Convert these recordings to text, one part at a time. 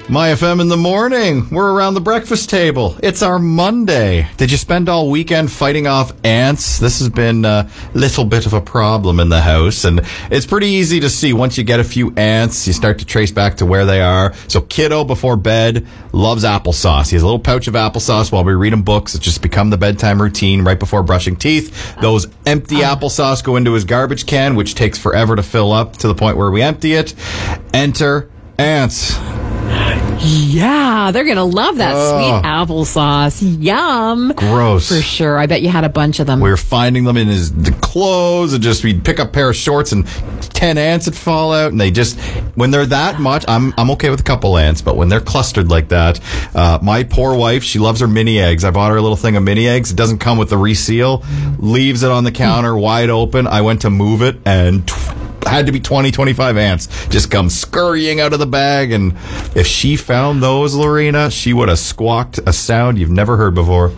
My FM in the morning. We're around the breakfast table. It's our Monday. Did you spend all weekend fighting off ants? This has been a little bit of a problem in the house, and it's pretty easy to see once you get a few ants, you start to trace back to where they are. So kiddo before bed loves applesauce. He has a little pouch of applesauce while we read him books. It's just become the bedtime routine right before brushing teeth. Those empty applesauce go into his garbage can, which takes forever to fill up to the point where we empty it. Enter ants. Yeah, they're going to love that sweet applesauce. Yum. Gross. For sure. I bet you had a bunch of them. We were finding them in his clothes, and just we'd pick up a pair of shorts and 10 ants would fall out, and they just, when they're that much, I'm okay with a couple ants, but when they're clustered like that, my poor wife, she loves her mini eggs. I bought her a little thing of mini eggs. It doesn't come with the reseal. Leaves it on the counter wide open. I went to move it, and had to be 20, 25 ants just come scurrying out of the bag. And if she found those, Lorena, she would have squawked a sound you've never heard before.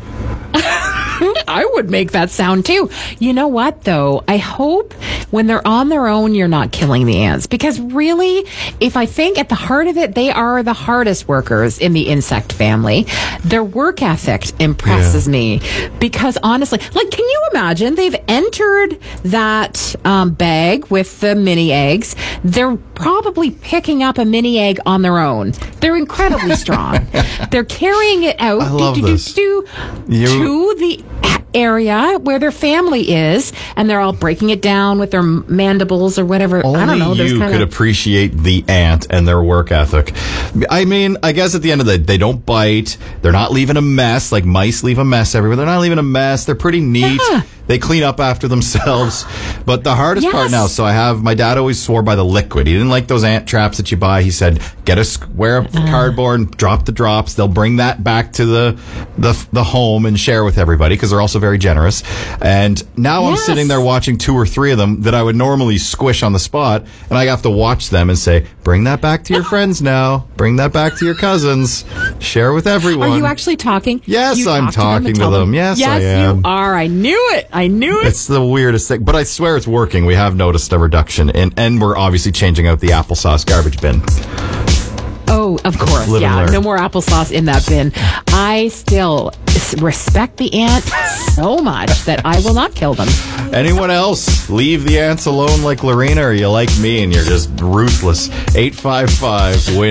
I would make that sound too. You know what, though? I hope when they're on their own, you're not killing the ants. Because really, if I think at the heart of it, they are the hardest workers in the insect family. Their work ethic impresses me. Because honestly, like, can you imagine? They've entered that bag with the mini eggs. They're probably picking up a mini egg on their own. They're incredibly strong. They're carrying it out to the area where their family is, and they're all breaking it down with their mandibles or whatever. Only I don't know. You could appreciate the ant and their work ethic. I mean, I guess at the end of the day, they don't bite. They're not leaving a mess like mice leave a mess everywhere. They're not leaving a mess. They're pretty neat. Yeah. They clean up after themselves. But the hardest part now, so my dad always swore by the liquid. He didn't like those ant traps that you buy. He said, get a square of cardboard and drop the drops. They'll bring that back to the home and share with everybody, because they're also very generous. And now I'm sitting there watching 2 or 3 of them that I would normally squish on the spot, and I have to watch them and say, bring that back to your friends now. Bring that back to your cousins. Share with everyone. Are you actually talking? Yes, I'm talking to them. Yes, I am. You are. I knew it. It's the weirdest thing, but I swear it's working. We have noticed a reduction, and we're obviously changing out the applesauce garbage bin. Oh, of course. No more applesauce in that bin. I still respect the ant so much that I will not kill them. Anyone else leave the ants alone like Lorena, or you like me and you're just ruthless? 855 win